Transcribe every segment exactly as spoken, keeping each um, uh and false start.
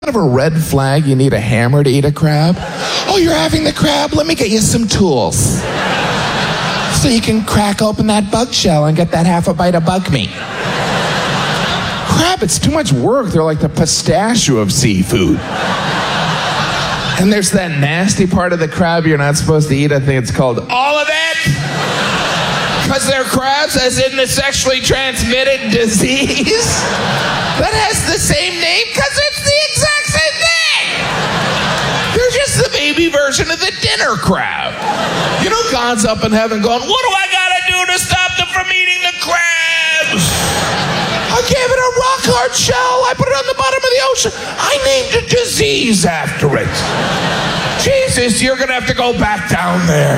Of a red flag, you need a hammer to eat a crab. Oh, you're having the crab? Let me get you some tools. So you can crack open that bug shell and get that half a bite of bug meat. Crab, it's too much work. They're like the pistachio of seafood. And there's that nasty part of the crab you're not supposed to eat. I think it's called all of it. Because they're crabs, as in the sexually transmitted disease. That has the same name because it's the exact same thing. They're just the baby version of the dinner crab. You know, God's up in heaven going, what do I gotta do to stop them from eating the crabs? I gave it a rock hard shell. I put it on the bottom of the ocean. I named a disease after it. Jesus, you're gonna have to go back down there.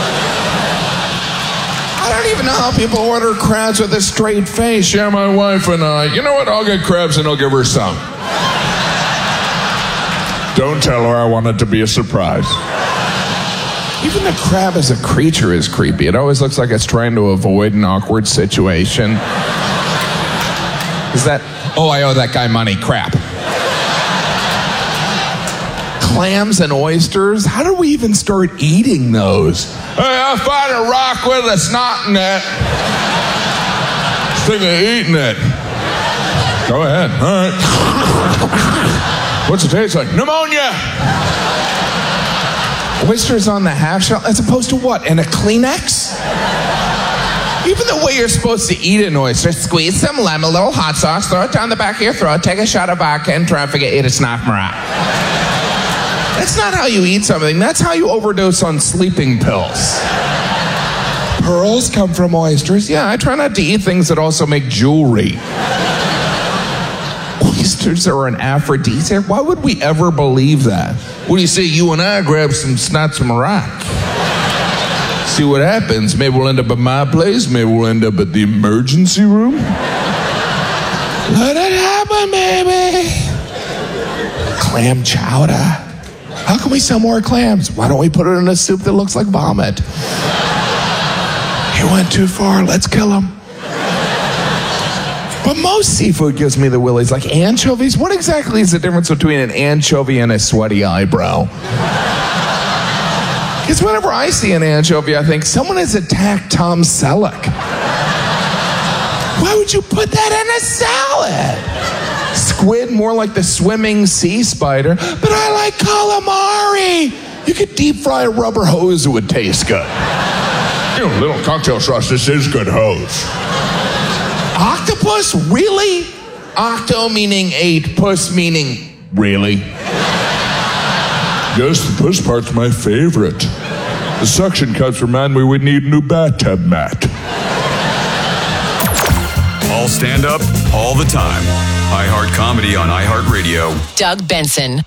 I don't even know how people order crabs with a straight face. Yeah, my wife and I. You know what? I'll get crabs and I'll give her some. Don't tell her I want it to be a surprise. Even the crab as a creature is creepy. It always looks like it's trying to avoid an awkward situation. Is that, oh, I owe that guy money, crap. Clams and oysters? How did we even start eating those? Hey, I found a rock with a snot in it. Thinking of eating it. Go ahead. All right. What's it taste like? Pneumonia. Oysters on the half shell, as opposed to what? In a Kleenex? Even the way you're supposed to eat an oyster, squeeze some lemon, a little hot sauce, throw it down the back of your throat, take a shot of vodka, and try and forget you to snuff Marat. That's not how you eat something. That's how you overdose on sleeping pills. Pearls come from oysters. Yeah, I try not to eat things that also make jewelry. Oysters are an aphrodisiac. Why would we ever believe that? What do you say, you and I grab some snots from Iraq? See what happens. Maybe we'll end up at my place. Maybe we'll end up at the emergency room. Let it happen, baby. Clam chowder. How can we sell more clams? Why don't we put it in a soup that looks like vomit? He went too far. Let's kill him. But most seafood gives me the willies. Like anchovies. What exactly is the difference between an anchovy and a sweaty eyebrow? Because whenever I see an anchovy, I think someone has attacked Tom Selleck. Why would you put that in a salad? Squid, more like the swimming sea spider. But I like calamari. You could deep fry a rubber hose, it would taste good. You know, little cocktail sauce, this is good hose. Octopus? Really? Octo meaning eight, puss meaning really? Yes, the puss part's my favorite. The suction cups remind me we need a new bathtub mat. All stand up, all the time. iHeart Comedy on iHeartRadio. Doug Benson.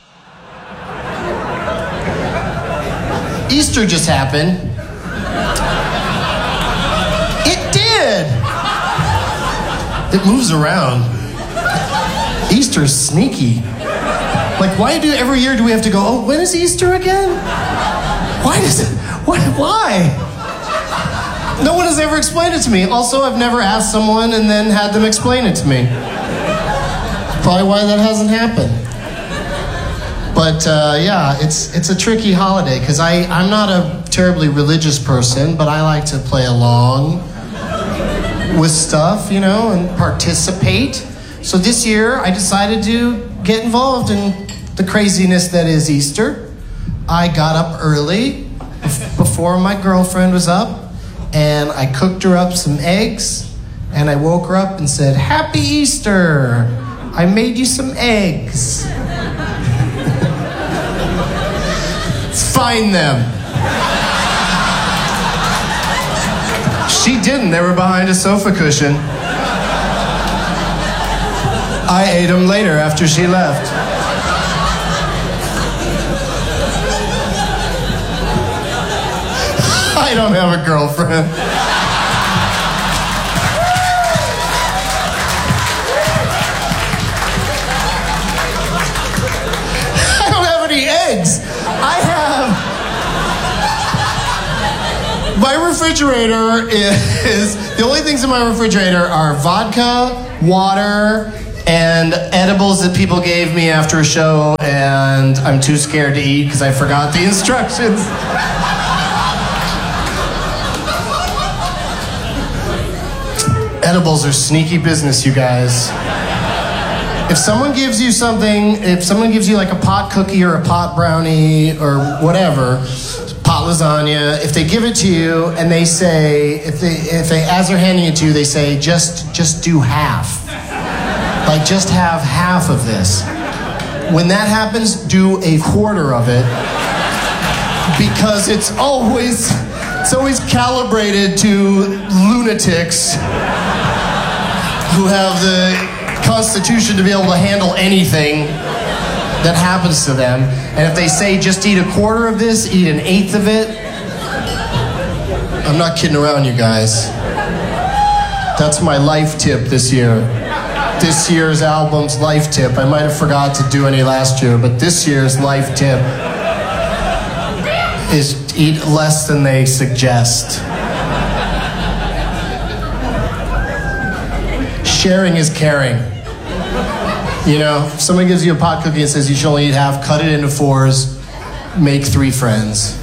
Easter just happened. It did. It moves around. Easter's sneaky. Like, why do every year do we have to go, oh, when is Easter again? Why does it, why, why? No one has ever explained it to me. Also, I've never asked someone and then had them explain it to me. Probably why that hasn't happened. But uh, yeah, it's it's a tricky holiday because I I'm not a terribly religious person, but I like to play along with stuff, you know, and participate. So this year, I decided to get involved in the craziness that is Easter. I got up early before my girlfriend was up, and I cooked her up some eggs, and I woke her up and said, "Happy Easter! I made you some eggs." Find them. She didn't. They were behind a sofa cushion. I ate them later after she left. I don't have a girlfriend. I don't have any eggs. I have... My refrigerator is... The only things in my refrigerator are vodka, water, and edibles that people gave me after a show, and I'm too scared to eat because I forgot the instructions. Edibles are sneaky business, you guys. If someone gives you something, if someone gives you like a pot cookie or a pot brownie or whatever, pot lasagna, if they give it to you and they say, if they, if they, as they're handing it to you, they say, just, just do half. Like, just have half of this. When that happens, do a quarter of it, because it's always, it's always calibrated to lunatics who have the constitution to be able to handle anything that happens to them. And if they say just eat a quarter of this, eat an eighth of it, I'm not kidding around, you guys. That's my life tip this year. This year's album's life tip. I might have forgot to do any last year, but this year's life tip is eat less than they suggest. Sharing is caring. You know, if someone gives you a pot cookie and says you should only eat half, cut it into fours, make three friends.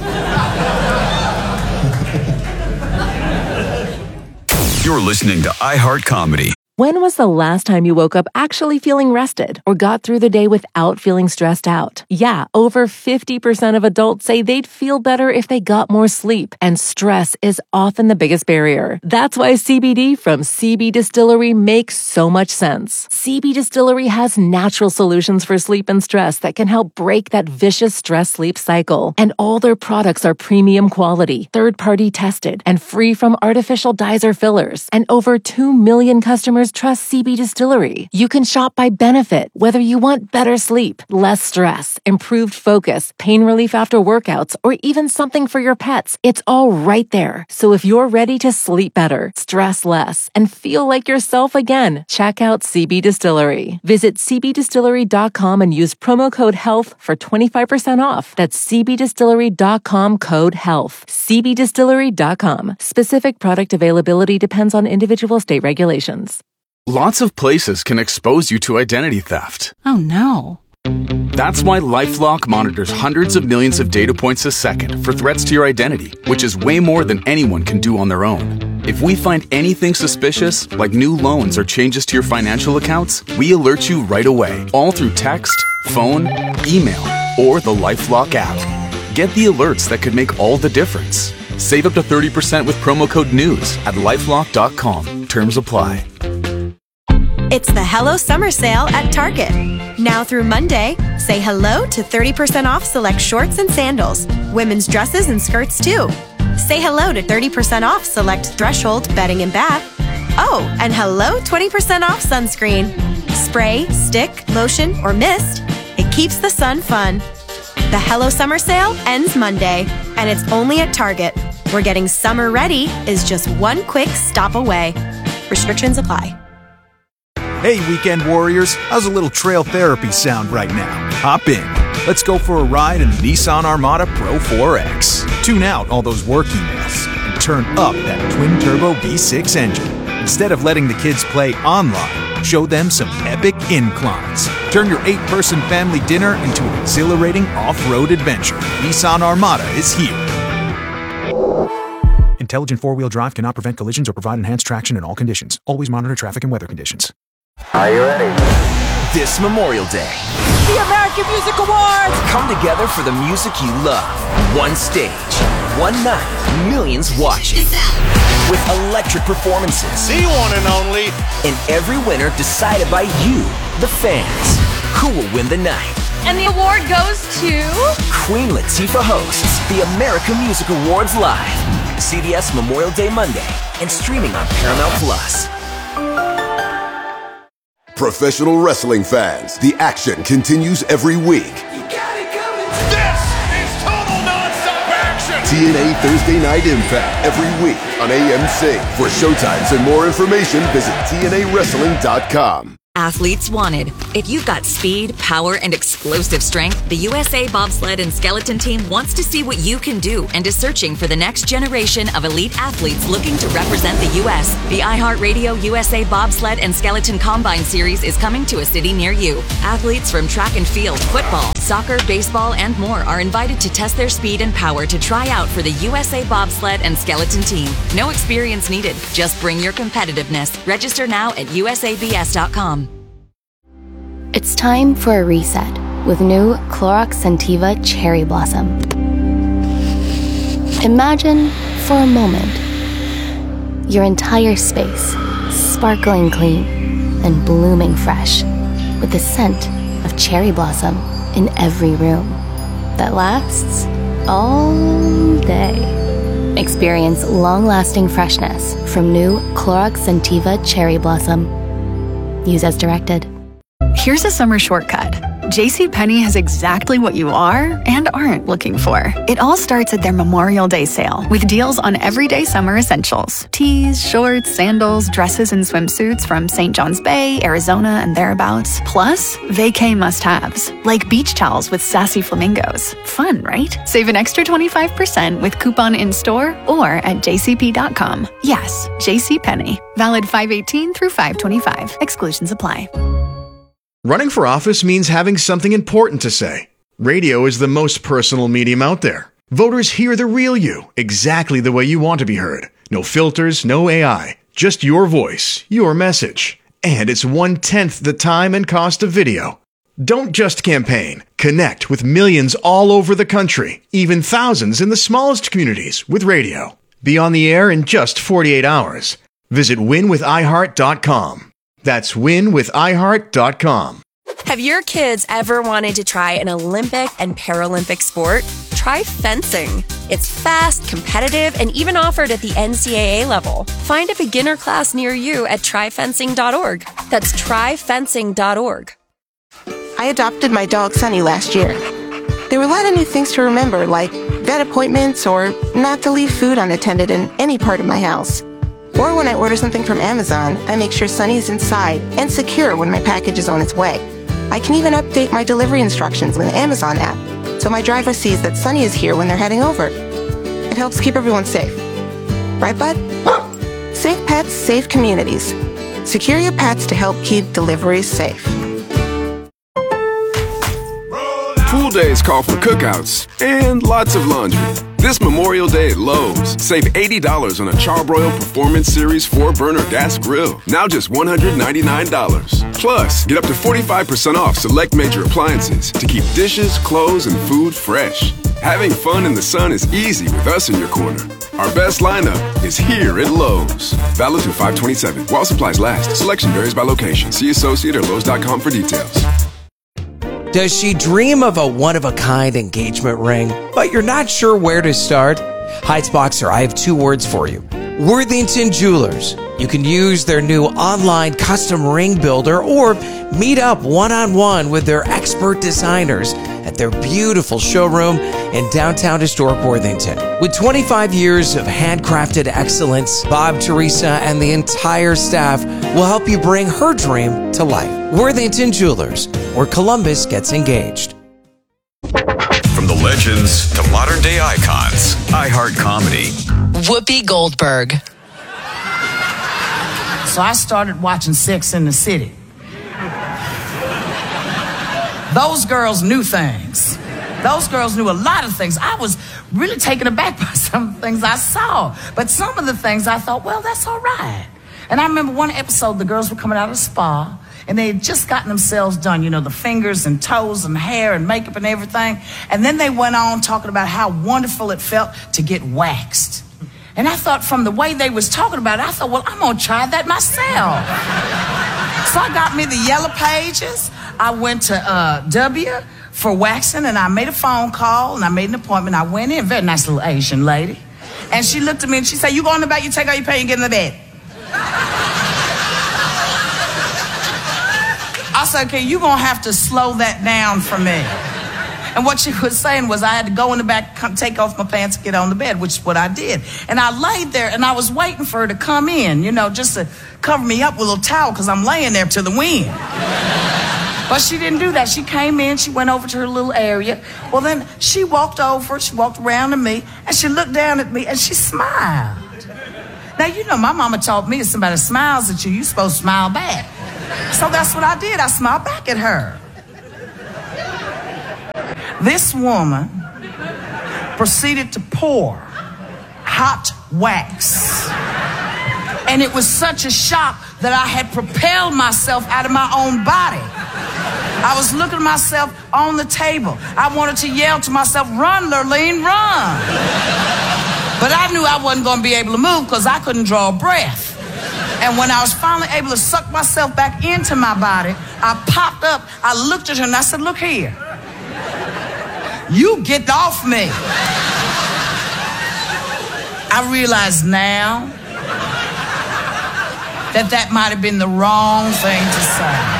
You're listening to iHeart Comedy. When was the last time you woke up actually feeling rested or got through the day without feeling stressed out? Yeah, over fifty percent of adults say they'd feel better if they got more sleep, and stress is often the biggest barrier. That's why C B D from C B Distillery makes so much sense. C B Distillery has natural solutions for sleep and stress that can help break that vicious stress-sleep cycle. And all their products are premium quality, third-party tested, and free from artificial dyes or fillers. And over two million customers trust C B Distillery. You can shop by benefit, whether you want better sleep, less stress, improved focus, pain relief after workouts, or even something for your pets. It's all right there. So if you're ready to sleep better, stress less, and feel like yourself again, check out C B Distillery. Visit c b distillery dot com and use promo code HEALTH for twenty-five percent off. That's c b distillery dot com code HEALTH. c b distillery dot com. Specific product availability depends on individual state regulations. Lots of places can expose you to identity theft. Oh no. That's why LifeLock monitors hundreds of millions of data points a second for threats to your identity, which is way more than anyone can do on their own. If we find anything suspicious, like new loans or changes to your financial accounts, we alert you right away, all through text, phone, email, or the LifeLock app. Get the alerts that could make all the difference. Save up to thirty percent with promo code NEWS at lifelock dot com. Terms apply. It's the Hello Summer Sale at Target. Now through Monday, say hello to thirty percent off select shorts and sandals, women's dresses and skirts too. Say hello to thirty percent off select Threshold bedding and bath. Oh, and hello twenty percent off sunscreen. Spray, stick, lotion, or mist, it keeps the sun fun. The Hello Summer Sale ends Monday, and it's only at Target, where getting summer ready is just one quick stop away. Restrictions apply. Hey, weekend warriors, how's a little trail therapy sound right now? Hop in. Let's go for a ride in the Nissan Armada Pro four X. Tune out all those work emails and turn up that twin-turbo V six engine. Instead of letting the kids play online, show them some epic inclines. Turn your eight-person family dinner into an exhilarating off-road adventure. Nissan Armada is here. Intelligent four-wheel drive cannot prevent collisions or provide enhanced traction in all conditions. Always monitor traffic and weather conditions. Are you ready? This Memorial Day, the American Music Awards come together for the music you love. One stage, one night, millions watching. With electric performances. The one and only. And every winner decided by you, the fans. Who will win the night? And the award goes to... Queen Latifah hosts the American Music Awards live. C B S Memorial Day Monday and streaming on Paramount Plus. Professional wrestling fans, the action continues every week. You got it coming. This is total non-stop action. T N A Thursday Night Impact every week on A M C. For showtimes and more information, visit T N A wrestling dot com. Athletes wanted. If you've got speed, power, and explosive strength, the U S A Bobsled and Skeleton Team wants to see what you can do and is searching for the next generation of elite athletes looking to represent the U S The iHeartRadio U S A Bobsled and Skeleton Combine Series is coming to a city near you. Athletes from track and field, football, soccer, baseball, and more are invited to test their speed and power to try out for the U S A Bobsled and Skeleton Team. No experience needed. Just bring your competitiveness. Register now at U S A B S dot com. It's time for a reset with new Clorox Scentiva Cherry Blossom. Imagine, for a moment, your entire space sparkling clean and blooming fresh with the scent of cherry blossom in every room that lasts all day. Experience long-lasting freshness from new Clorox Scentiva Cherry Blossom. Use as directed. Here's a summer shortcut. JCPenney has exactly what you are and aren't looking for. It all starts at their Memorial Day sale with deals on everyday summer essentials. Tees, shorts, sandals, dresses, and swimsuits from Saint John's Bay, Arizona, and thereabouts. Plus, vacay must-haves, like beach towels with sassy flamingos. Fun, right? Save an extra twenty-five percent with coupon in-store or at j c p dot com. Yes, JCPenney. Valid five eighteen through five twenty-five. Exclusions apply. Running for office means having something important to say. Radio is the most personal medium out there. Voters hear the real you, exactly the way you want to be heard. No filters, no A I. Just your voice, your message. And it's one-tenth the time and cost of video. Don't just campaign. Connect with millions all over the country, even thousands in the smallest communities with radio. Be on the air in just forty-eight hours. Visit win with i heart dot com. That's win with i heart dot com. Have your kids ever wanted to try an Olympic and Paralympic sport? Try fencing. It's fast, competitive, and even offered at the N C double A level. Find a beginner class near you at try fencing dot org. That's try fencing dot org. I adopted my dog Sunny last year. There were a lot of new things to remember, like vet appointments or not to leave food unattended in any part of my house. Or when I order something from Amazon, I make sure Sunny is inside and secure when my package is on its way. I can even update my delivery instructions in the Amazon app, so my driver sees that Sunny is here when they're heading over. It helps keep everyone safe. Right, bud? Safe pets, safe communities. Secure your pets to help keep deliveries safe. Pool days call for cookouts and lots of laundry. This Memorial Day at Lowe's, save eighty dollars on a Charbroil Performance Series four burner gas grill. Now just one hundred ninety-nine dollars. Plus, get up to forty-five percent off select major appliances to keep dishes, clothes, and food fresh. Having fun in the sun is easy with us in your corner. Our best lineup is here at Lowe's. Valid through five twenty-seven. While supplies last. Selection varies by location. See associate or lowes dot com for details. Does she dream of a one-of-a-kind engagement ring, but you're not sure where to start? Heights Boxer, I have two words for you. Worthington Jewelers. You can use their new online custom ring builder or meet up one-on-one with their expert designers at their beautiful showroom in downtown historic Worthington. With twenty-five years of handcrafted excellence, Bob, Teresa, and the entire staff will help you bring her dream to life. Worthington Jewelers, where Columbus gets engaged. From the legends to modern day icons, iHeart Comedy. Whoopi Goldberg. So I started watching Sex in the City. Those girls knew things. Those girls knew a lot of things. I was really taken aback by some of the things I saw. But some of the things I thought, well, that's all right. And I remember one episode, the girls were coming out of the spa, and they had just gotten themselves done, you know, the fingers and toes and hair and makeup and everything. And then they went on talking about how wonderful it felt to get waxed. And I thought, from the way they was talking about it, I thought, well, I'm going to try that myself. So I got me the yellow pages. I went to uh, W for waxing, and I made a phone call, and I made an appointment. I went in, very nice little Asian lady. And she looked at me, and she said, you go in the back, you take all your pay, and get in the bed. I said, okay, you're going to have to slow that down for me. And what she was saying was I had to go in the back, come, take off my pants, and get on the bed, which is what I did. And I laid there, and I was waiting for her to come in, you know, just to cover me up with a little towel, because I'm laying there to the wind. But she didn't do that. She came in, she went over to her little area. Well, then she walked over, she walked around to me, and she looked down at me, and she smiled. Now, you know, my mama taught me if somebody smiles at you, you're supposed to smile back. So that's what I did. I smiled back at her. This woman proceeded to pour hot wax. And it was such a shock that I had propelled myself out of my own body. I was looking at myself on the table. I wanted to yell to myself, run, Lurleen, run. But I knew I wasn't going to be able to move because I couldn't draw a breath. And when I was finally able to suck myself back into my body, I popped up, I looked at her and I said, look here. You get off me. I realize now that that might have been the wrong thing to say.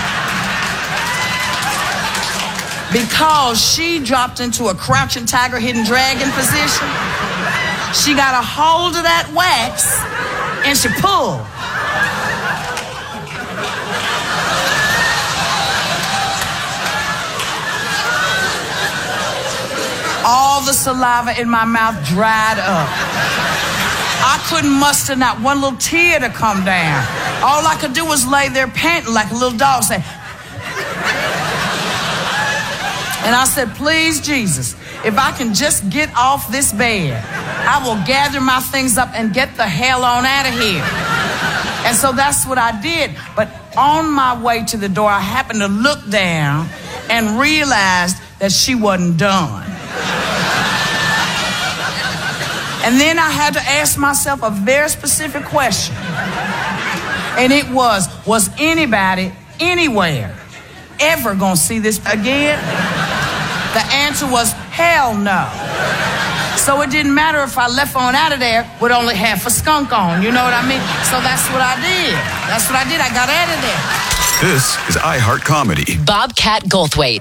Because she dropped into a crouching tiger, hidden dragon position. She got a hold of that wax and she pulled. All the saliva in my mouth dried up. I couldn't muster not one little tear to come down. All I could do was lay there panting like a little dog, say. And I said, please, Jesus, if I can just get off this bed, I will gather my things up and get the hell on out of here. And so that's what I did. But on my way to the door, I happened to look down and realized that she wasn't done. And then I had to ask myself a very specific question. And it was, was anybody anywhere ever gonna see this again? The answer was hell no. So it didn't matter if I left on out of there with only half a skunk on, you know what I mean? So that's what I did. That's what I did. I got out of there. This is iHeart Comedy. Bobcat Goldthwait.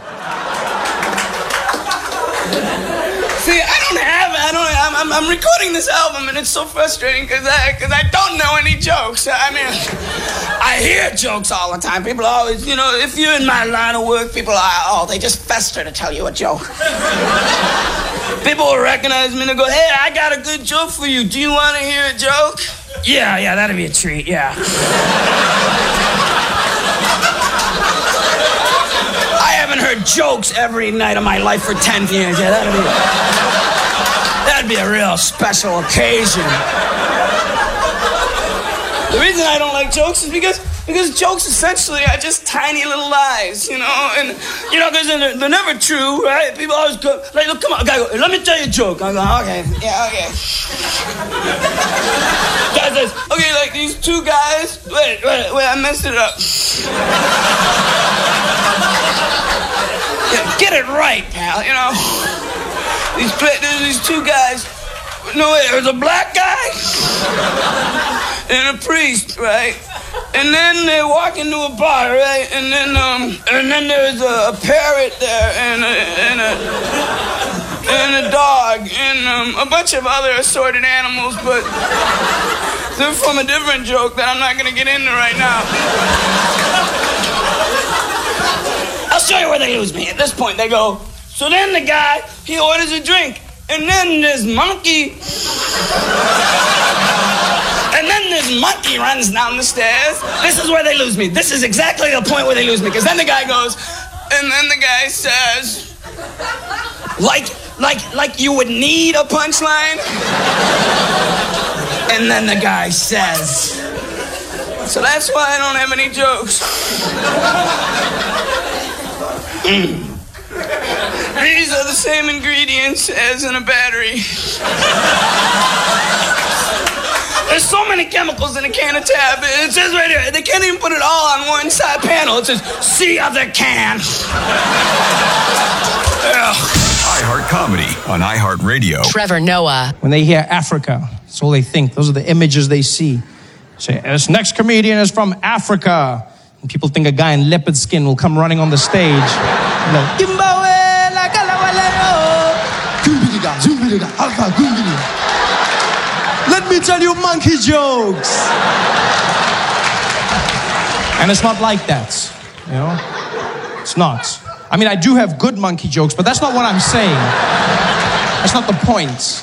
See, I don't have, I don't, I'm, I'm, I'm recording this album and it's so frustrating because I, because I don't know any jokes. I mean, I hear jokes all the time. People always, you know, if you're in my line of work, people are, oh, they just fester to tell you a joke. People will recognize me and they go, hey, I got a good joke for you. Do you want to hear a joke? Yeah, yeah, that'd be a treat, yeah. I haven't heard jokes every night of my life for ten years. Yeah, that'd be, that'd be a real special occasion. The reason I don't like jokes is because because jokes essentially are just tiny little lies, you know, and you know, because they're, they're never true, right? People always go, like, look, come on, guy, go, let me tell you a joke. I go, okay, yeah, okay. Guy says, okay, like these two guys. Wait, wait, wait, I messed it up. Yeah, get it right, pal, you know. These, there's these two guys. No, wait, there's a black guy and a priest, right? And then they walk into a bar, right? And then, um, and then there's a, a parrot there and a, and a, and a dog and um, a bunch of other assorted animals, but they're from a different joke that I'm not gonna get into right now. I'll show you where they lose me. At this point, they go, so then the guy, he orders a drink. And then this monkey, and then this monkey runs down the stairs. This is where they lose me. This is exactly the point where they lose me. Because then the guy goes, and then the guy says, like, like, like you would need a punchline. And then the guy says, so that's why I don't have any jokes. Mm. These are the same ingredients as in a battery. There's so many chemicals in a can of Tab. It says right here, they can't even put it all on one side panel. It says, see other can. iHeart Comedy on iHeartRadio. Trevor Noah. When they hear Africa, that's all they think. Those are the images they see. Say, this next comedian is from Africa. And people think a guy in leopard skin will come running on the stage. You know, Kimbawe, like a Let me tell you monkey jokes. And it's not like that, you know? It's not. I mean, I do have good monkey jokes, but that's not what I'm saying. That's not the point.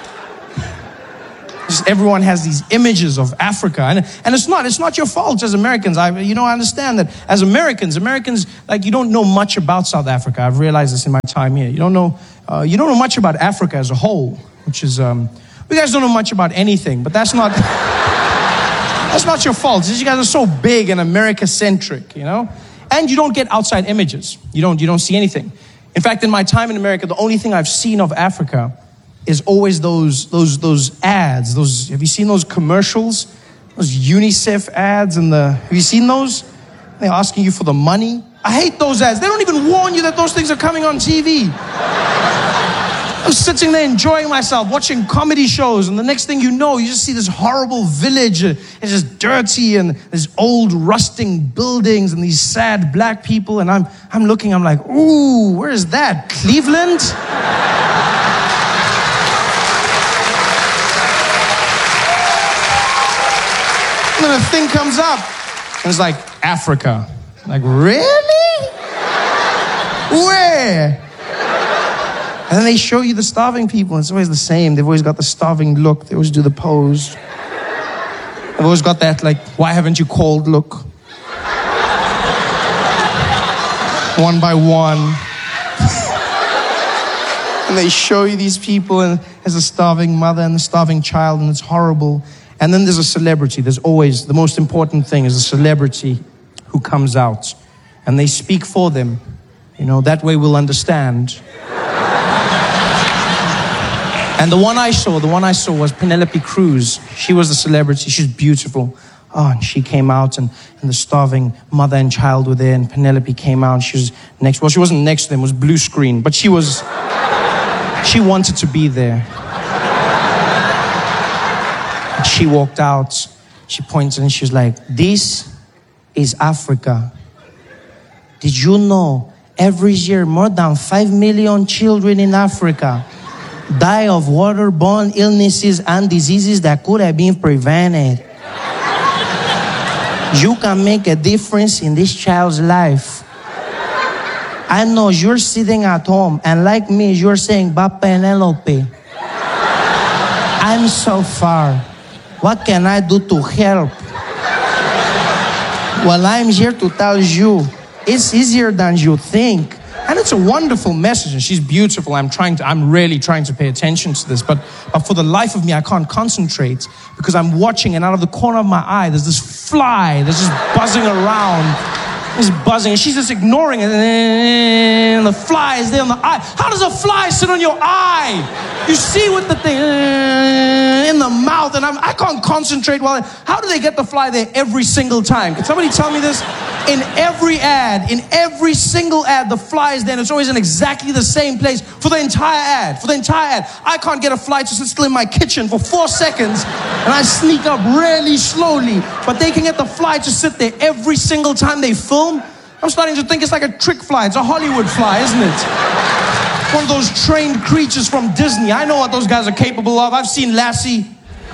Just everyone has these images of Africa, and and it's not it's not your fault as Americans. I you know I understand that as Americans, Americans like you don't know much about South Africa. I've realized this in my time here. You don't know uh, you don't know much about Africa as a whole, which is um, you guys don't know much about anything. But that's not that's not your fault. You guys are so big and America-centric, you know, and you don't get outside images. You don't you don't see anything. In fact, in my time in America, the only thing I've seen of Africa is always those those those ads. Those have you seen those commercials? Those UNICEF ads and the have you seen those? They're asking you for the money. I hate those ads. They don't even warn you that those things are coming on T V. I'm sitting there enjoying myself, watching comedy shows, and the next thing you know, you just see this horrible village. It's just dirty, and there's old rusting buildings, and these sad black people. And I'm I'm looking, I'm like, ooh, where is that? Cleveland? And then a thing comes up, and it's like, Africa. I'm like, really? Where? And then they show you the starving people, and it's always the same. They've always got the starving look. They always do the pose. They've always got that, like, why haven't you called look? One by one. And they show you these people, and there's a starving mother and a starving child, and it's horrible. And then there's a celebrity. There's always, the most important thing is a celebrity who comes out. And they speak for them. You know, that way we'll understand. And the one I saw, the one I saw was Penelope Cruz. She was the celebrity. She's beautiful. Oh, and she came out, and, and the starving mother and child were there, and Penelope came out. She was next, well, she wasn't next to them, it was blue screen, but she was, she wanted to be there. She walked out, she pointed, and she was like, this is Africa. Did you know every year more than five million children in Africa die of waterborne illnesses and diseases that could have been prevented? You can make a difference in this child's life. I know you're sitting at home, and like me, you're saying, Ba Penelope, I'm so far. What can I do to help? Well, I'm here to tell you, it's easier than you think. And it's a wonderful message, and she's beautiful. I'm trying to, I'm really trying to pay attention to this, but, but for the life of me, I can't concentrate because I'm watching, and out of the corner of my eye, there's this fly that's just buzzing around. It's buzzing, and she's just ignoring it, and the fly is there on the eye. How does a fly sit on your eye? You see with the thing in the mouth, and I'm, I can't concentrate while. How do they get the fly there every single time? Can somebody tell me this? In every ad, in every single ad, the fly is there, and it's always in exactly the same place for the entire ad. For the entire ad, I can't get a fly to sit still in my kitchen for four seconds, and I sneak up really slowly. But they can get the fly to sit there every single time they film. I'm starting to think it's like a trick fly. It's a Hollywood fly, isn't it? One of those trained creatures from Disney. I know what those guys are capable of. I've seen Lassie.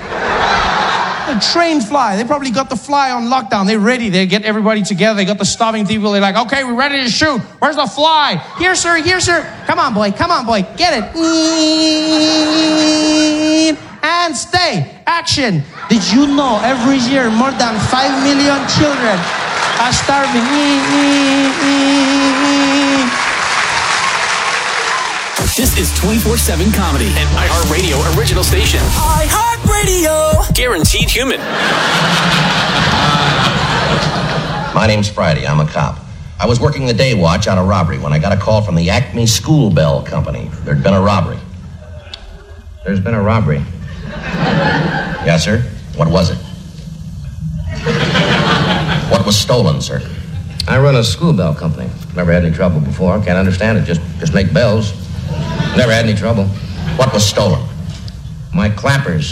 A trained fly. They probably got the fly on lockdown. They're ready. They get everybody together. They got the starving people. They're like, okay, we're ready to shoot. Where's the fly? Here, sir. Here, sir. Come on, boy. Come on, boy. Get it. And stay. Action. Did you know every year more than five million children are starving? This is twenty-four seven Comedy, an iHeartRadio original station. iHeartRadio. Guaranteed human. My name's Friday. I'm a cop. I was working the day watch on a robbery when I got a call from the Acme School Bell Company. There'd been a robbery. There's been a robbery. Yes, sir? What was it? What was stolen, sir? I run a school bell company. Never had any trouble before. Can't understand it. Just, just make bells. Never had any trouble. What was stolen? My clappers.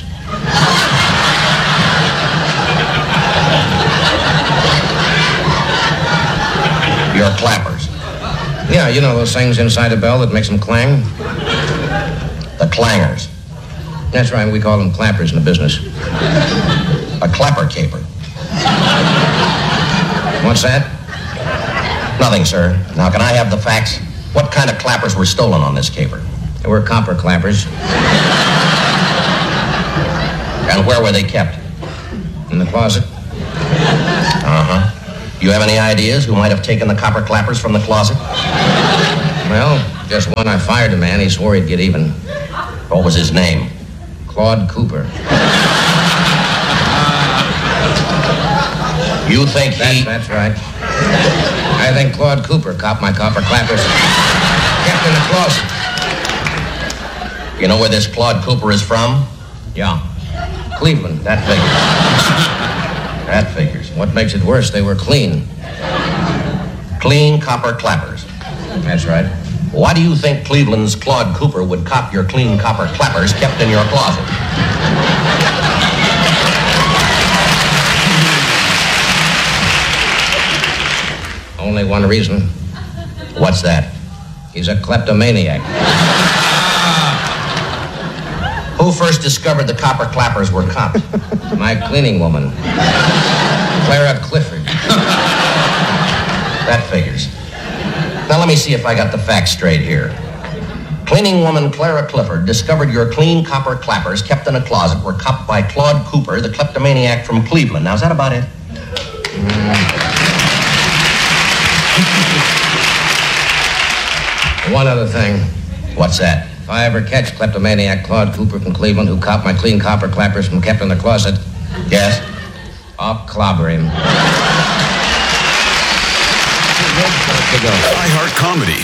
Your clappers. Yeah, you know those things inside a bell that makes them clang? The clangers. That's right, we call them clappers in the business. A clapper caper. What's that? Nothing, sir. Now, can I have the facts? What kind of clappers were stolen on this caper? They were copper clappers. And where were they kept? In the closet? Uh-huh. You have any ideas who might have taken the copper clappers from the closet? Well, just when I fired a man, he swore he'd get even. What was his name? Claude Cooper. You think he... That's, that's right. I think Claude Cooper copped my copper clappers kept in the closet. You know where this Claude Cooper is from? Yeah. Cleveland. That figures. That figures. What makes it worse, they were clean. Clean copper clappers. That's right. Why do you think Cleveland's Claude Cooper would cop your clean copper clappers kept in your closet? Only one reason. What's that? He's a kleptomaniac. Who first discovered the copper clappers were copped? My cleaning woman, Clara Clifford. That figures. Now let me see if I got the facts straight here. Cleaning woman Clara Clifford discovered your clean copper clappers kept in a closet were copped by Claude Cooper, the kleptomaniac from Cleveland. Now, is that about it? Mm. One other thing. What's that? If I ever catch kleptomaniac Claude Cooper from Cleveland who copped my clean copper clappers from kept in the closet, yes, I'll clobber him. iHeart Comedy.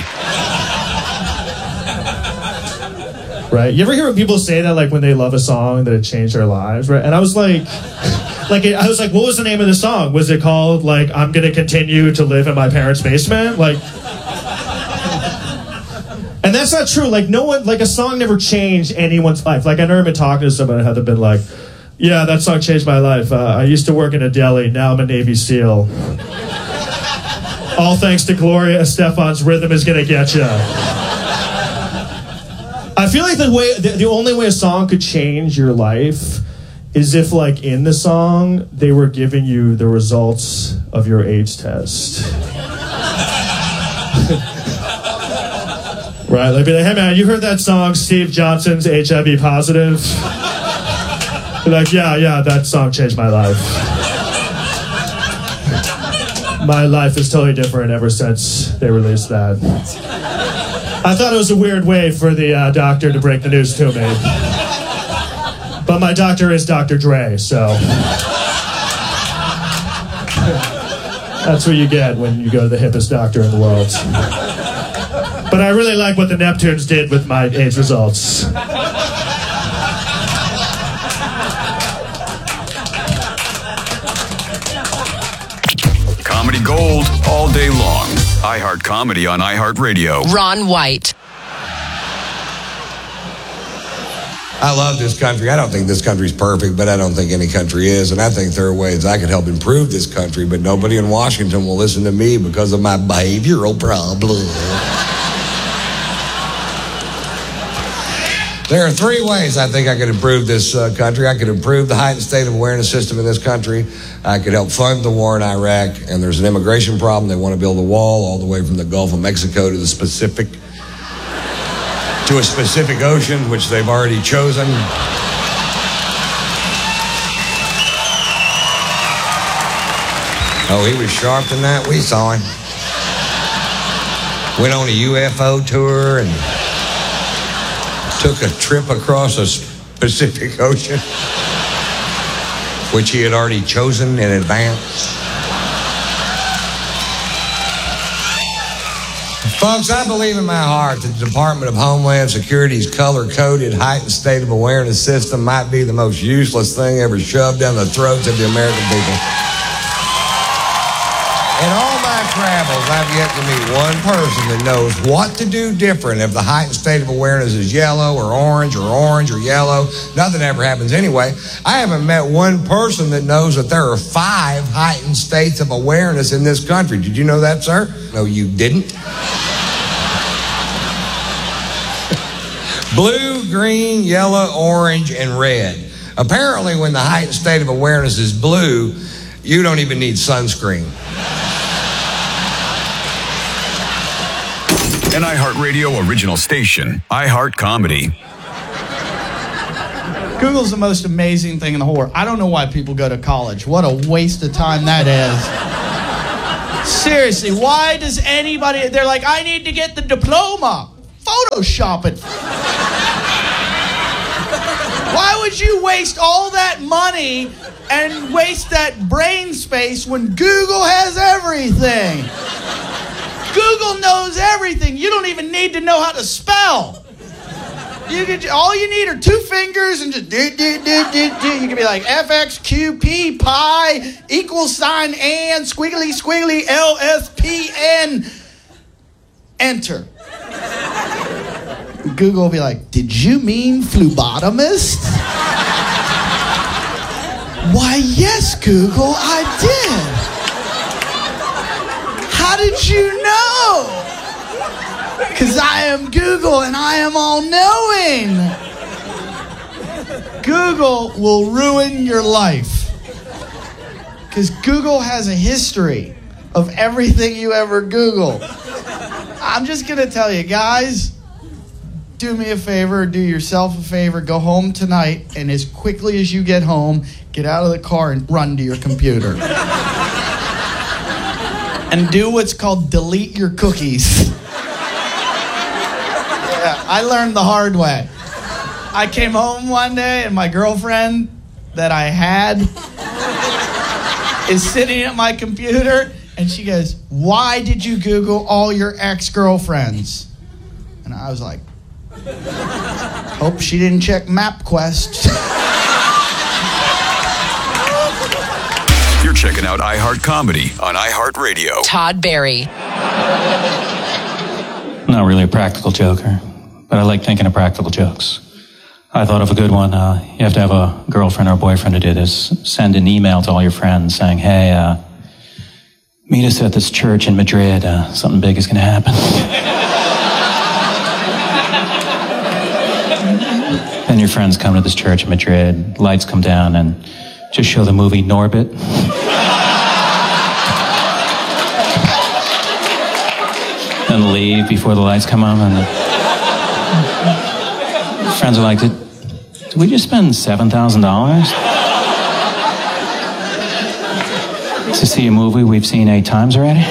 Right? You ever hear people say that, like, when they love a song, that it changed their lives, right? And I was like, like, I was like, what was the name of the song? Was it called, like, I'm Gonna Continue to Live in My Parents' Basement? Like, and that's not true. Like, no one, like, a song never changed anyone's life. Like, I never been talking to someone and had been like, yeah, that song changed my life. Uh, I used to work in a deli. Now I'm a Navy SEAL. All thanks to Gloria Estefan's Rhythm Is Gonna Get Ya. I feel like the way, the, the only way a song could change your life is if, like, in the song, they were giving you the results of your AIDS test. Right? Like, be like, hey man, you heard that song, Steve Johnson's H I V positive? Be like, yeah, yeah, that song changed my life. My life is totally different ever since they released that. I thought it was a weird way for the uh, doctor to break the news to me. But my doctor is Doctor Dre, so... That's what you get when you go to the hippest doctor in the world. But I really like what the Neptunes did with my AIDS results. Comedy gold all day long. iHeart Comedy on iHeartRadio. Ron White. I love this country. I don't think this country's perfect, but I don't think any country is. And I think there are ways I could help improve this country, but nobody in Washington will listen to me because of my behavioral problem. There are three ways I think I could improve this uh, country. I could improve the heightened state of awareness system in this country. I could help fund the war in Iraq. And there's an immigration problem. They want to build a wall all the way from the Gulf of Mexico to the specific, to a specific ocean, which they've already chosen. Oh, he was sharp than that. We saw him. Went on a U F O tour and took a trip across the Pacific Ocean, which he had already chosen in advance. Folks, I believe in my heart that the Department of Homeland Security's color-coded heightened state of awareness system might be the most useless thing ever shoved down the throats of the American people. In all my travels, I've yet to meet one person that knows what to do different if the heightened state of awareness is yellow or orange or orange or yellow. Nothing ever happens anyway. I haven't met one person that knows that there are five heightened states of awareness in this country. Did you know that, sir? No, you didn't. Blue, green, yellow, orange, and red. Apparently, when the heightened state of awareness is blue, you don't even need sunscreen. An iHeartRadio original station, iHeart Comedy. Google's the most amazing thing in the whole world. I don't know why people go to college. What a waste of time that is. Seriously, why does anybody... They're like, I need to get the diploma. Photoshop it. Why would you waste all that money and waste that brain space when Google has everything? Google knows everything. You don't even need to know how to spell. You could, all you need are two fingers and just do, do, do, do, do. You can be like F X Q P pi equals sign and squiggly squiggly L S P N. Enter. Google will be like, did you mean phlebotomist? Why, yes, Google, I did. How did you know? Because I am Google and I am all-knowing. Google will ruin your life. Because Google has a history of everything you ever Google. I'm just going to tell you, guys, do me a favor, do yourself a favor, go home tonight, and as quickly as you get home, get out of the car and run to your computer. And do what's called delete your cookies. Yeah, I learned the hard way. I came home one day and my girlfriend that I had is sitting at my computer and she goes, why did you Google all your ex-girlfriends? And I was like, hope she didn't check MapQuest. You're checking out iHeart Comedy on iHeartRadio. Todd Barry. Not really a practical joker, but I like thinking of practical jokes. I thought of a good one. Uh, you have to have a girlfriend or a boyfriend to do this. Send an email to all your friends saying, hey, uh, meet us at this church in Madrid. Uh, something big is going to happen. Then your friends come to this church in Madrid, lights come down, and just show the movie Norbit. Then leave before the lights come on, and the friends are like, did, did we just spend seven thousand dollars to see a movie we've seen eight times already?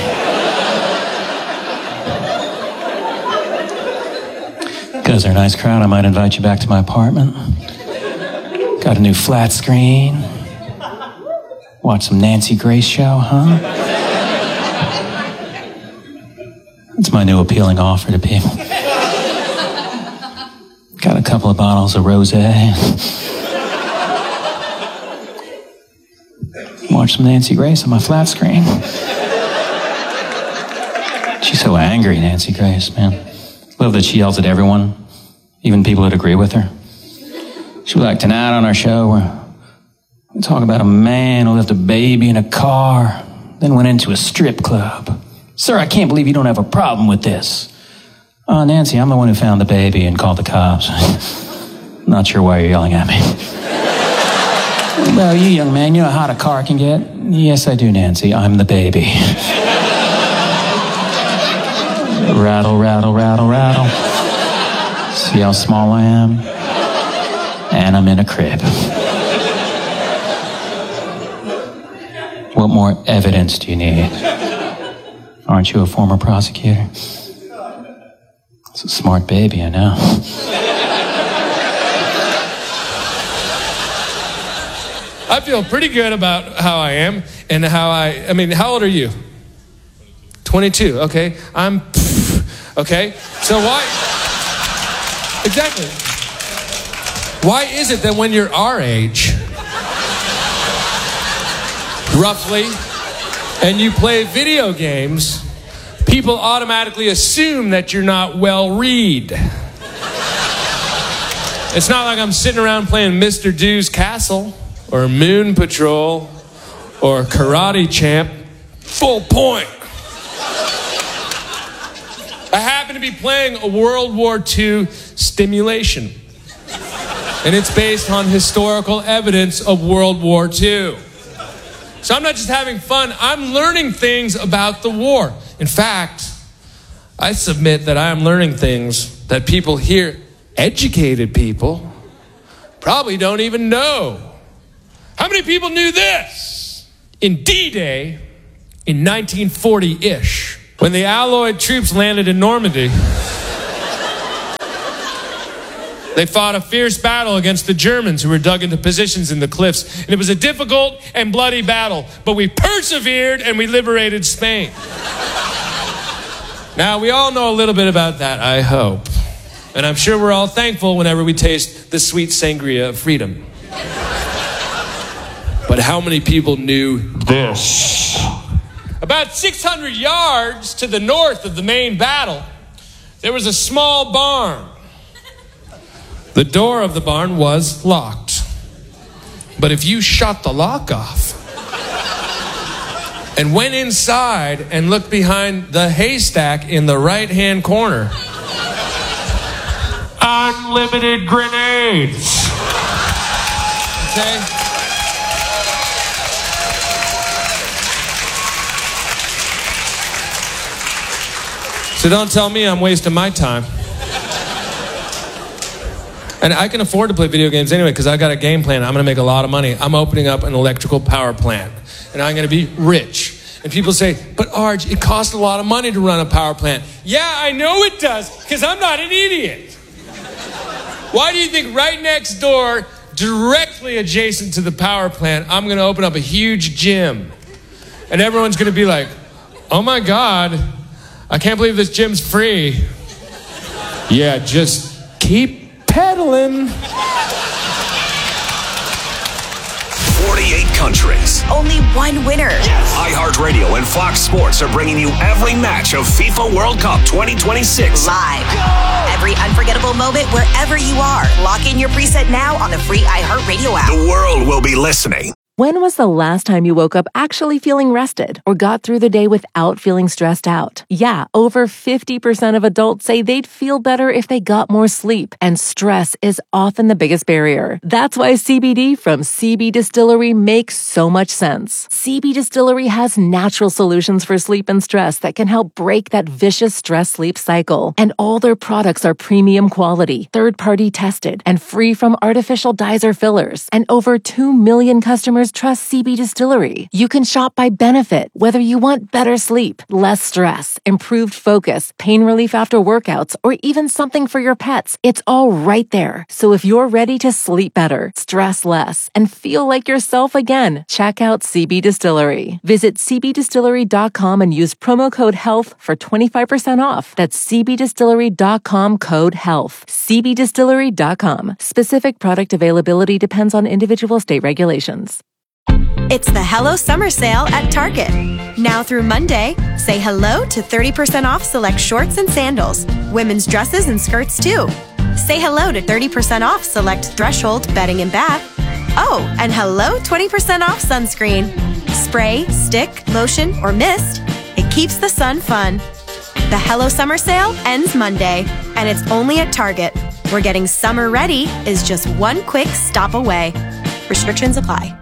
Because they're a nice crowd, I might invite you back to my apartment. Got a new flat screen. Watch some Nancy Grace show, huh? That's my new appealing offer to people. Got a couple of bottles of rosé. Watch some Nancy Grace on my flat screen. She's so angry, Nancy Grace, man. Love that she yells at everyone, even people that agree with her. She'll be like, tonight on our show, we're, we talk about a man who left a baby in a car, then went into a strip club. Sir, I can't believe you don't have a problem with this. Oh, Nancy, I'm the one who found the baby and called the cops. Not sure why you're yelling at me. Well, you young man, you know how hot a car can get? Yes, I do, Nancy. I'm the baby. Rattle, rattle, rattle, rattle. See how small I am? And I'm in a crib. What more evidence do you need? Aren't you a former prosecutor? It's a smart baby, I know. I feel pretty good about how I am and how I, I mean, how old are you? twenty-two, okay. I'm, okay. So why, exactly. Why is it that when you're our age, roughly, and you play video games, people automatically assume that you're not well-read? It's not like I'm sitting around playing Mister Dew's Castle or Moon Patrol or Karate Champ. Full point. I happen to to be playing a World War Two stimulation. And it's based on historical evidence of World War Two. So I'm not just having fun, I'm learning things about the war. In fact, I submit that I am learning things that people here, educated people, probably don't even know. How many people knew this? In D-Day, in nineteen forty-ish, when the Allied troops landed in Normandy, they fought a fierce battle against the Germans who were dug into positions in the cliffs. And it was a difficult and bloody battle, but we persevered and we liberated Spain. Now, we all know a little bit about that, I hope. And I'm sure we're all thankful whenever we taste the sweet sangria of freedom. But how many people knew this? About six hundred yards to the north of the main battle, there was a small barn. The door of the barn was locked. But if you shut the lock off and went inside and looked behind the haystack in the right-hand corner, unlimited grenades. Okay? So don't tell me I'm wasting my time. And I can afford to play video games anyway because I got a game plan. I'm going to make a lot of money. I'm opening up an electrical power plant. And I'm going to be rich. And people say, but Arj, it costs a lot of money to run a power plant. Yeah, I know it does because I'm not an idiot. Why do you think right next door, directly adjacent to the power plant, I'm going to open up a huge gym? And everyone's going to be like, oh my God, I can't believe this gym's free. Yeah, just keep pedaling. forty-eight countries. Only one winner. Yes. iHeartRadio and Fox Sports are bringing you every match of FIFA World Cup twenty twenty-six. Live. Go! Every unforgettable moment wherever you are. Lock in your preset now on the free iHeartRadio app. The world will be listening. When was the last time you woke up actually feeling rested or got through the day without feeling stressed out? Yeah, over fifty percent of adults say they'd feel better if they got more sleep, and stress is often the biggest barrier. That's why C B D from C B Distillery makes so much sense. C B Distillery has natural solutions for sleep and stress that can help break that vicious stress-sleep cycle. And all their products are premium quality, third-party tested, and free from artificial dyes or fillers. And over two million customers trust C B Distillery. You can shop by benefit, whether you want better sleep, less stress, improved focus, pain relief after workouts, or even something for your pets. It's all right there. So if you're ready to sleep better, stress less, and feel like yourself again, check out C B Distillery. Visit c b distillery dot com and use promo code HEALTH for twenty-five percent off. That's c b distillery dot com code HEALTH. c b distillery dot com. Specific product availability depends on individual state regulations. It's the Hello Summer Sale at Target. Now through Monday, say hello to thirty percent off select shorts and sandals, women's dresses and skirts too. Say hello to thirty percent off select Threshold bedding and bath. Oh, and hello twenty percent off sunscreen. Spray, stick, lotion, or mist. It keeps the sun fun. The Hello Summer Sale ends Monday, and it's only at Target, where getting summer ready is just one quick stop away. Restrictions apply.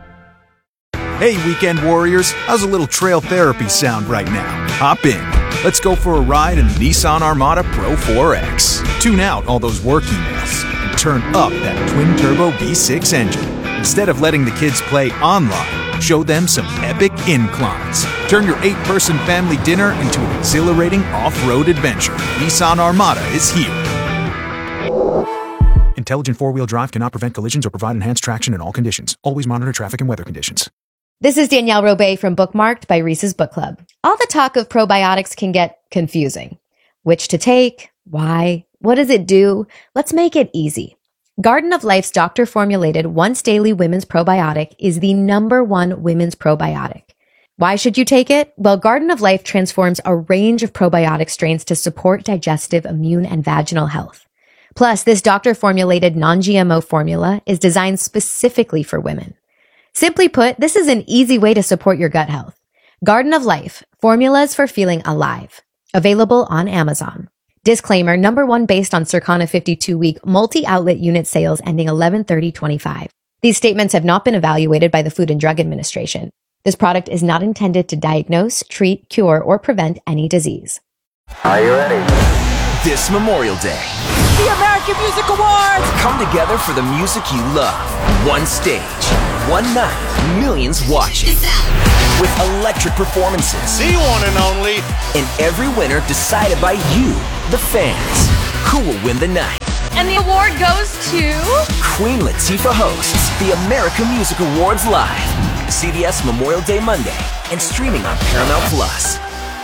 Hey, weekend warriors, how's a little trail therapy sound right now? Hop in. Let's go for a ride in the Nissan Armada Pro four X. Tune out all those work emails and turn up that twin-turbo V six engine. Instead of letting the kids play online, show them some epic inclines. Turn your eight-person family dinner into an exhilarating off-road adventure. Nissan Armada is here. Intelligent four-wheel drive cannot prevent collisions or provide enhanced traction in all conditions. Always monitor traffic and weather conditions. This is Danielle Robay from Bookmarked by Reese's Book Club. All the talk of probiotics can get confusing. Which to take? Why? What does it do? Let's make it easy. Garden of Life's doctor-formulated once-daily women's probiotic is the number one women's probiotic. Why should you take it? Well, Garden of Life transforms a range of probiotic strains to support digestive, immune, and vaginal health. Plus, this doctor-formulated non-G M O formula is designed specifically for women. Simply put, this is an easy way to support your gut health. Garden of Life, formulas for feeling alive. Available on Amazon. Disclaimer, number one based on Circana fifty-two week multi-outlet unit sales ending eleven thirty twenty-five. These statements have not been evaluated by the Food and Drug Administration. This product is not intended to diagnose, treat, cure, or prevent any disease. Are you ready? This Memorial Day, the American Music Awards come together for the music you love. One stage, one night, millions watching. With electric performances. The one and only. And every winner decided by you, the fans. Who will win the night? And the award goes to... Queen Latifah hosts the American Music Awards live. C B S Memorial Day Monday and streaming on Paramount Plus.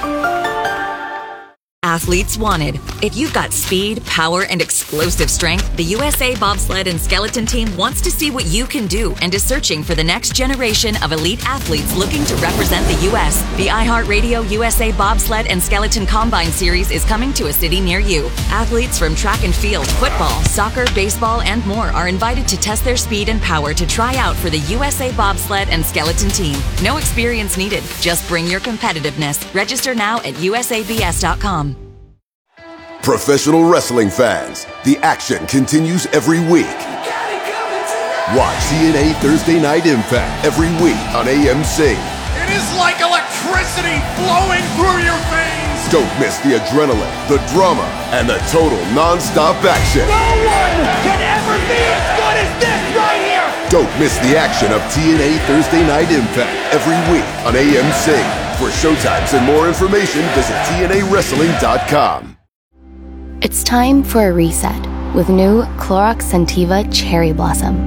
Athletes wanted. If you've got speed, power, and explosive strength, the U S A Bobsled and Skeleton Team wants to see what you can do and is searching for the next generation of elite athletes looking to represent the U S. The iHeartRadio U S A Bobsled and Skeleton Combine Series is coming to a city near you. Athletes from track and field, football, soccer, baseball, and more are invited to test their speed and power to try out for the U S A Bobsled and Skeleton Team. No experience needed. Just bring your competitiveness. Register now at U S A B S dot com. Professional wrestling fans, the action continues every week. Watch T N A Thursday Night Impact every week on A M C. It is like electricity flowing through your veins. Don't miss the adrenaline, the drama, and the total non-stop action. No one can ever be as good as this right here. Don't miss the action of T N A Thursday Night Impact every week on A M C. For showtimes and more information, visit T N A wrestling dot com. It's time for a reset with new Clorox Scentiva Cherry Blossom.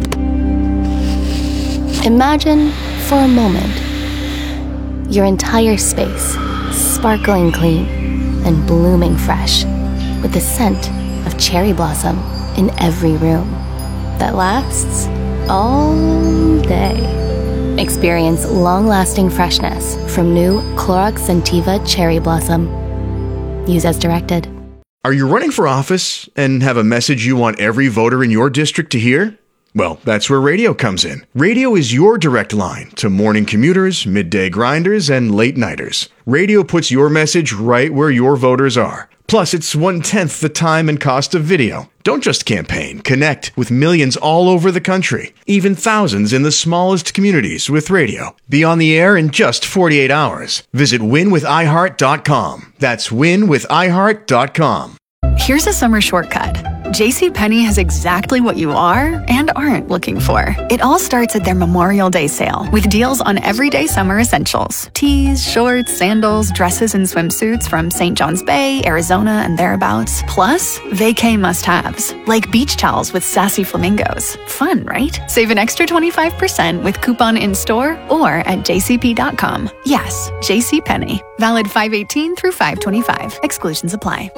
Imagine, for a moment, your entire space sparkling clean and blooming fresh with the scent of cherry blossom in every room that lasts all day. Experience long-lasting freshness from new Clorox Scentiva Cherry Blossom. Use as directed. Are you running for office and have a message you want every voter in your district to hear? Well, that's where radio comes in. Radio is your direct line to morning commuters, midday grinders, and late nighters. Radio puts your message right where your voters are. Plus, it's one-tenth the time and cost of video. Don't just campaign. Connect with millions all over the country, even thousands in the smallest communities with radio. Be on the air in just forty-eight hours. Visit win with i heart dot com. That's win with i heart dot com. Here's a summer shortcut. JCPenney has exactly what you are and aren't looking for. It all starts at their Memorial Day sale with deals on everyday summer essentials. Tees, shorts, sandals, dresses, and swimsuits from Saint John's Bay, Arizona, and thereabouts. Plus, vacay must-haves, like beach towels with sassy flamingos. Fun, right? Save an extra twenty-five percent with coupon in-store or at j c p dot com. Yes, JCPenney. Valid five eighteen through five twenty-five. Exclusions apply.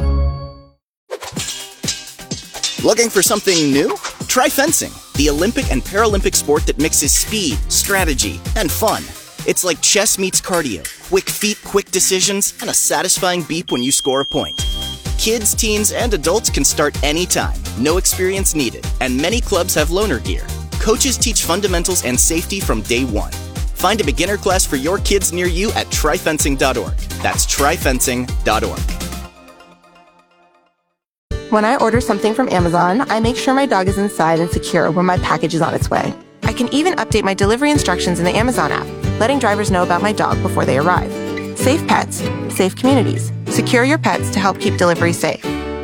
Looking for something new? Try fencing, the Olympic and Paralympic sport that mixes speed, strategy, and fun. It's like chess meets cardio, quick feet, quick decisions, and a satisfying beep when you score a point. Kids, teens, and adults can start anytime, no experience needed, and many clubs have loaner gear. Coaches teach fundamentals and safety from day one. Find a beginner class for your kids near you at try fencing dot org. That's try fencing dot org. When I order something from Amazon, I make sure my dog is inside and secure when my package is on its way. I can even update my delivery instructions in the Amazon app, letting drivers know about my dog before they arrive. Safe pets, safe communities. Secure your pets to help keep delivery safe.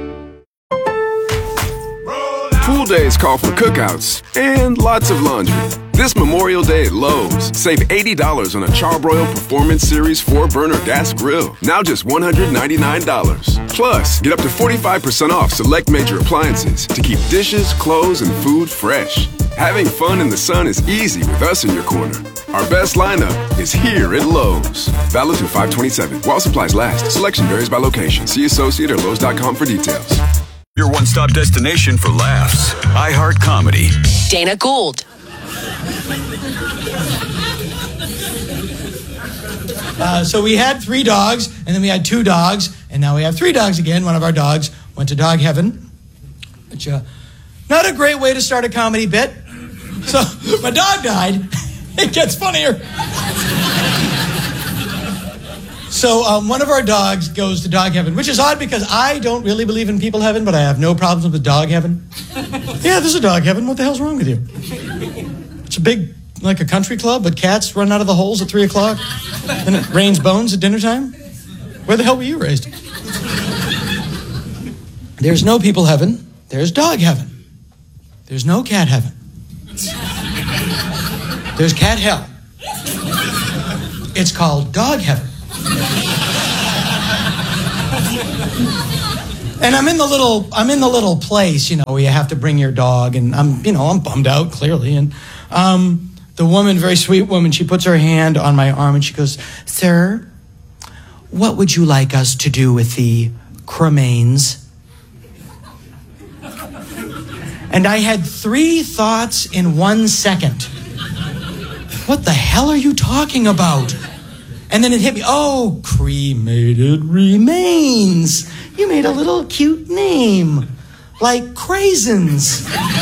Pool days call for cookouts and lots of laundry. This Memorial Day at Lowe's, save eighty dollars on a Charbroil Performance Series four burner gas grill. Now just one hundred ninety-nine dollars. Plus, get up to forty-five percent off select major appliances to keep dishes, clothes, and food fresh. Having fun in the sun is easy with us in your corner. Our best lineup is here at Lowe's. Valid through five twenty-seven. While supplies last. Selection varies by location. See associate or lowes dot com for details. Your one-stop destination for laughs. iHeart Comedy. Dana Gould. Uh, so we had three dogs, and then we had two dogs, and now we have three dogs again. One of our dogs went to dog heaven, which uh, not a great way to start a comedy bit. So my dog died. It gets funnier. So um, one of our dogs goes to dog heaven, which is odd because I don't really believe in people heaven, but I have no problems with dog heaven. Yeah, there's a dog heaven. What the hell's wrong with you? It's a big, like a country club, but cats run out of the holes at three o'clock. And it rains bones at dinner time. Where the hell were you raised? There's no people heaven. There's dog heaven. There's no cat heaven. There's cat hell. It's called dog heaven. And I'm in the little, I'm in the little place, you know, where you have to bring your dog, and I'm, you know, I'm bummed out clearly. And um, the woman, very sweet woman, she puts her hand on my arm and she goes, "Sir, what would you like us to do with the cremains?" And I had three thoughts in one second. What the hell are you talking about? And then it hit me. Oh, cremated remains. You made a little cute name. Like Craisins.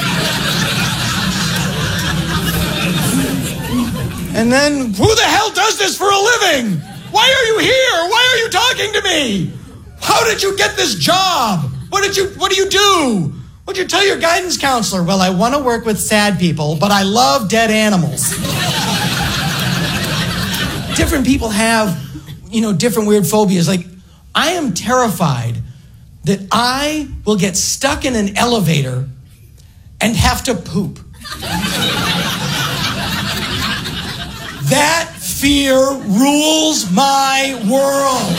And then, who the hell does this for a living? Why are you here? Why are you talking to me? How did you get this job? What did you, what do you do? What'd you tell your guidance counselor? Well, I want to work with sad people, but I love dead animals. Different people have, you know, different weird phobias. Like, I am terrified that I will get stuck in an elevator and have to poop. That fear rules my world.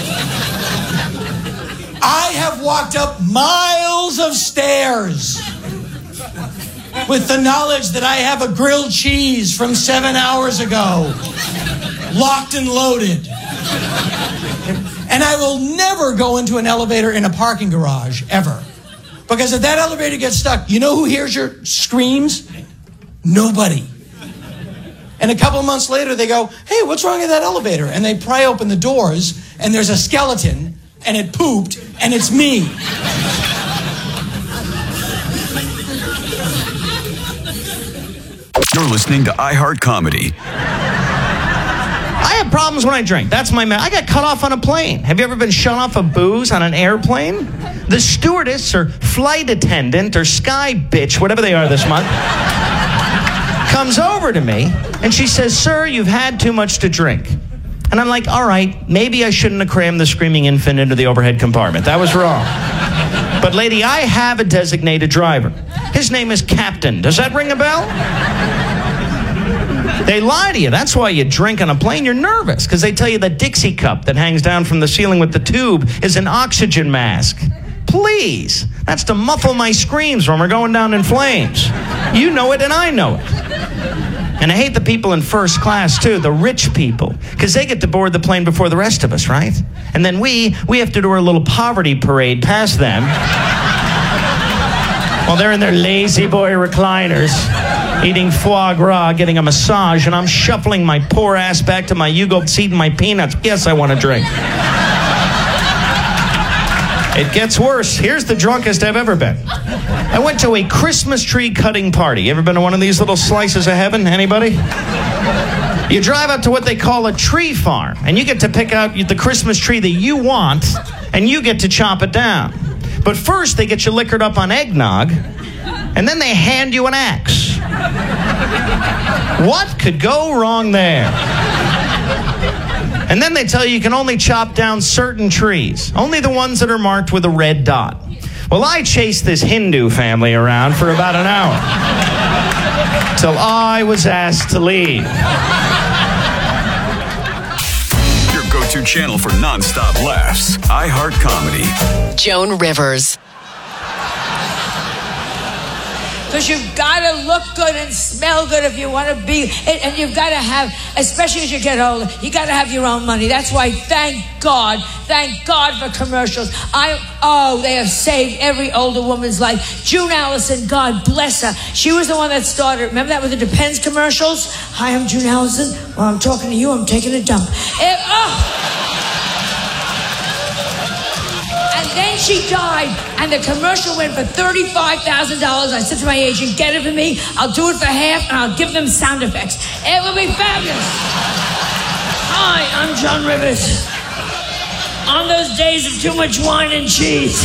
I have walked up miles of stairs with the knowledge that I have a grilled cheese from seven hours ago, locked and loaded. And I will never go into an elevator in a parking garage, ever. Because if that elevator gets stuck, you know who hears your screams? Nobody. And a couple of months later, they go, "Hey, what's wrong with that elevator?" And they pry open the doors, and there's a skeleton, and it pooped, and it's me. You're listening to iHeart Comedy. I have problems when I drink. That's my man. I got cut off on a plane. Have you ever been shut off of booze on an airplane? The stewardess or flight attendant or sky bitch, whatever they are this month, comes over to me and she says, "Sir, you've had too much to drink." And I'm like, all right, maybe I shouldn't have crammed the screaming infant into the overhead compartment. That was wrong. But lady, I have a designated driver. His name is Captain. Does that ring a bell? They lie to you. That's why you drink on a plane. You're nervous because they tell you the Dixie cup that hangs down from the ceiling with the tube is an oxygen mask. Please. That's to muffle my screams when we're going down in flames. You know it and I know it. And I hate the people in first class, too, the rich people, because they get to board the plane before the rest of us, right? And then we, we have to do our little poverty parade past them while they're in their lazy boy recliners, eating foie gras, getting a massage, and I'm shuffling my poor ass back to my Yugo seat and my peanuts. Yes, I want to drink. It gets worse. Here's the drunkest I've ever been. I went to a Christmas tree cutting party. You ever been to one of these little slices of heaven? Anybody? You drive up to what they call a tree farm, and you get to pick out the Christmas tree that you want, and you get to chop it down. But first, they get you liquored up on eggnog, and then they hand you an axe. What could go wrong there? And then they tell you you can only chop down certain trees, only the ones that are marked with a red dot. Well, I chased this Hindu family around for about an hour till I was asked to leave. Your go-to channel for non-stop laughs. iHeart Comedy. Joan Rivers. Because you've got to look good and smell good if you want to be, and you've got to have, especially as you get older, you got to have your own money. That's why, thank God, thank God for commercials. I, oh, they have saved every older woman's life. June Allison, God bless her. She was the one that started, remember that with the Depends commercials? Hi, I'm June Allison. Well, I'm talking to you, I'm taking a dump. It, oh. And then she died, and the commercial went for thirty-five thousand dollars. I said to my agent, get it for me. I'll do it for half, and I'll give them sound effects. It will be fabulous. Hi, I'm Joan Rivers. on those days of too much wine and cheese.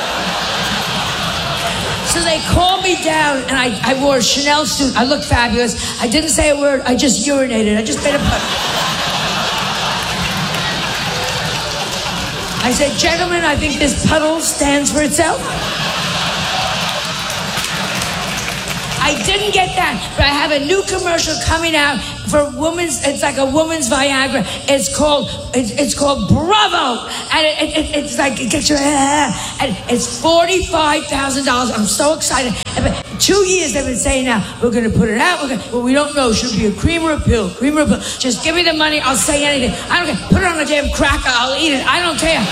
So they called me down, and I, I wore a Chanel suit. I looked fabulous. I didn't say a word. I just urinated. I just made a put. I said, gentlemen, I think this puddle stands for itself. I didn't get that, but I have a new commercial coming out for women's. It's like a woman's Viagra. It's called it's, it's called Bravo, and it, it, it's like it gets your and it's forty-five thousand dollars. I'm so excited. Two years they've been saying now we're going to put it out. We're gonna, well, we don't know. Should it be a cream or a pill? Cream or a pill? Just give me the money. I'll say anything. I don't care. Put it on a damn cracker. I'll eat it. I don't care.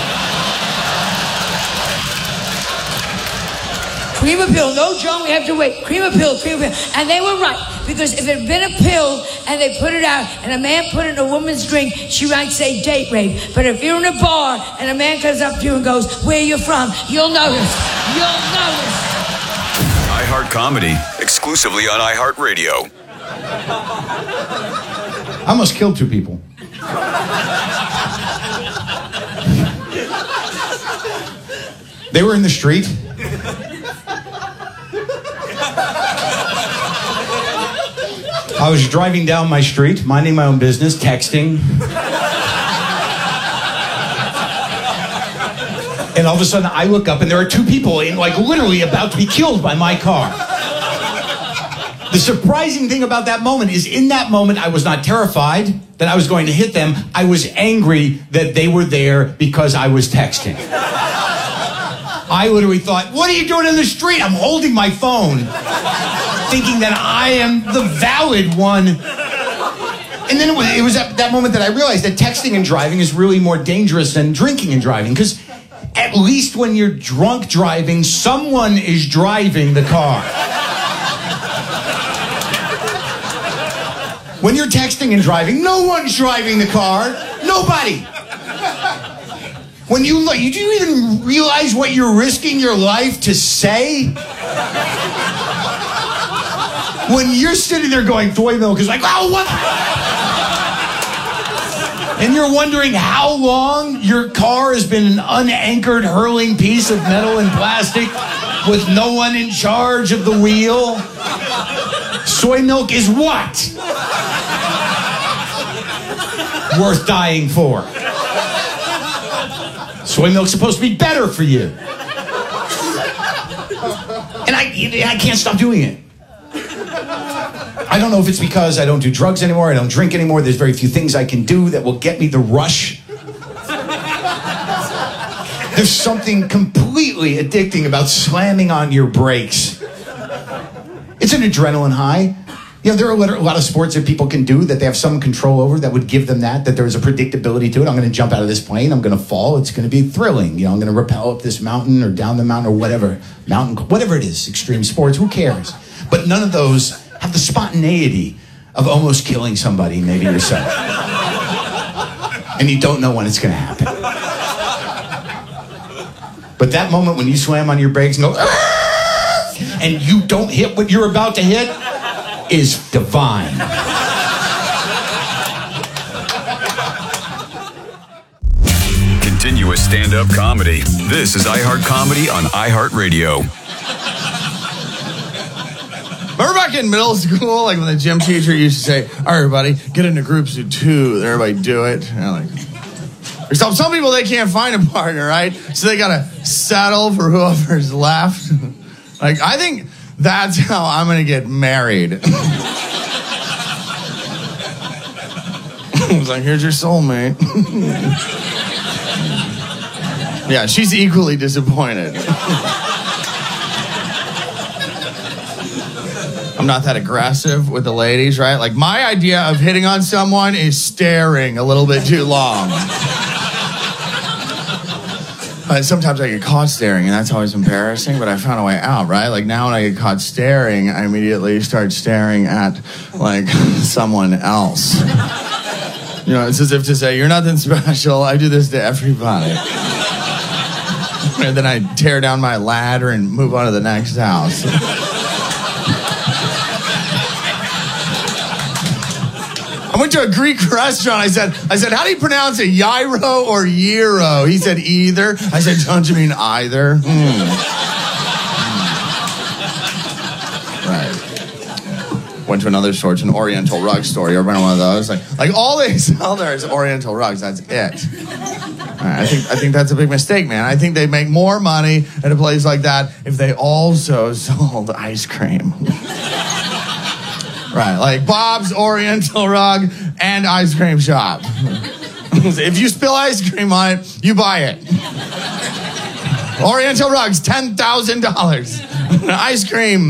Cream or pill, no, John, we have to wait. Cream or pill, cream or pill. And they were right, because if it had been a pill and they put it out and a man put it in a woman's drink, she might say date rape. But if you're in a bar and a man comes up to you and goes, where you from? You'll notice. You'll notice. iHeart Comedy, exclusively on iHeartRadio. I almost killed two people. They were in the street. I was driving down my street, minding my own business, texting. And all of a sudden, I look up, and there are two people, in, like, literally about to be killed by my car. The surprising thing about that moment is, in that moment, I was not terrified that I was going to hit them. I was angry that they were there because I was texting. I literally thought, what are you doing in the street? I'm holding my phone, thinking that I am the valid one. And then it was, it was at that moment that I realized that texting and driving is really more dangerous than drinking and driving, because at least when you're drunk driving, someone is driving the car. When you're texting and driving, no one's driving the car. Nobody. When you look, you do you even realize what you're risking your life to say? When you're sitting there going, Soy Milk is like, oh, what? And you're wondering how long your car has been an unanchored, hurling piece of metal and plastic with no one in charge of the wheel. Soy Milk is what? Worth dying for. Soy milk's supposed to be better for you. And I, I can't stop doing it. I don't know if it's because I don't do drugs anymore, I don't drink anymore. There's very few things I can do that will get me the rush. There's something completely addicting about slamming on your brakes. It's an adrenaline high. You know, there are a lot of sports that people can do that they have some control over that would give them that, that there's a predictability to it. I'm going to jump out of this plane. I'm going to fall. It's going to be thrilling. You know, I'm going to rappel up this mountain or down the mountain or whatever. Mountain, whatever it is, extreme sports, who cares? But none of those have the spontaneity of almost killing somebody, maybe yourself. And you don't know when it's going to happen. But that moment when you slam on your brakes and go, ah! And you don't hit what you're about to hit, is divine. Continuous stand-up comedy. This is iHeart Comedy on iHeartRadio. Remember back in middle school, like when the gym teacher used to say, all right, everybody, get into groups of two. Then everybody do it. You know, like, or some, some people, they can't find a partner, right? So they got to settle for whoever's left. Like, I think that's how I'm going to get married. I was like, here's your soulmate. Yeah, she's equally disappointed. I'm not that aggressive with the ladies, right? Like, my idea of hitting on someone is staring a little bit too long. But sometimes I get caught staring, and that's always embarrassing, but I found a way out, right? Like, now when I get caught staring, I immediately start staring at, like, someone else. You know, it's as if to say, you're nothing special, I do this to everybody. And then I tear down my ladder and move on to the next house. I went to a Greek restaurant. I said, I said, how do you pronounce it? Gyro or gyro? He said, either. I said, don't you mean either? Mm. Right. Went to another store. It's an Oriental rug store. You ever been to one of those? Like, like all they sell there is Oriental rugs. That's it. Right, I think I think that's a big mistake, man. I think they'd make more money at a place like that if they also sold ice cream. Right, like Bob's Oriental Rug and Ice Cream Shop. If you spill ice cream on it, you buy it. Oriental Rugs, ten thousand dollars. Ice cream.